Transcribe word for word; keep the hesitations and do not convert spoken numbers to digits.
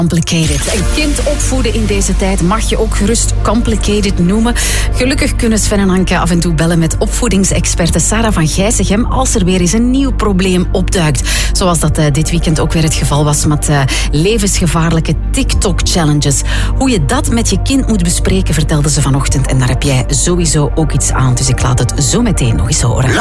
Complicated. Een kind opvoeden in deze tijd mag je ook gerust complicated noemen. Gelukkig kunnen Sven en Anke af en toe bellen met opvoedingsexperte Sarah van Gijsegem als er weer eens een nieuw probleem opduikt. Zoals dat uh, dit weekend ook weer het geval was met uh, levensgevaarlijke TikTok-challenges. Hoe je dat met je kind moet bespreken, vertelde ze vanochtend. En daar heb jij sowieso ook iets aan. Dus ik laat het zo meteen nog eens horen.